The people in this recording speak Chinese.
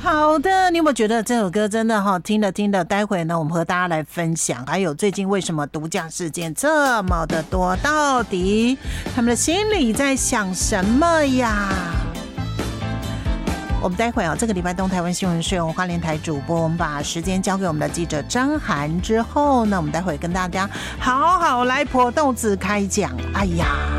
好的，你有没有觉得这首歌真的听了，待会呢我们和大家来分享，还有最近为什么毒驾事件这么的多，到底他们的心里在想什么呀？我们待会这个礼拜东台湾新闻是由花莲台主播，我们把时间交给我们的记者张涵之后呢，我们待会跟大家好好来破豆子开讲。哎呀！